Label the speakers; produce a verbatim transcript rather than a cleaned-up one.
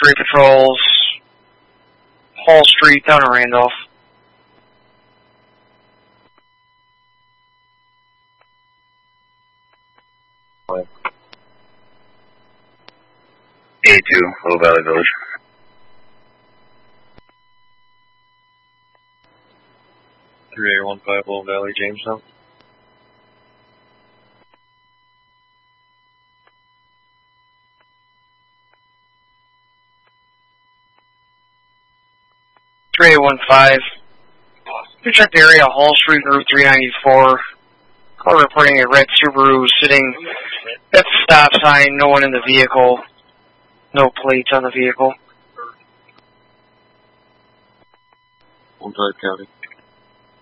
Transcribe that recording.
Speaker 1: three patrols, Hall Street down to Randolph.
Speaker 2: A two, Little Valley Village.
Speaker 3: three eight one five, Little Valley, Jamestown.
Speaker 1: three eight one five. We checked the area, Hall Street, Route three ninety-four. Call reporting a red Subaru sitting at the stop sign, no one in the vehicle. No plates on the vehicle.
Speaker 3: One five County.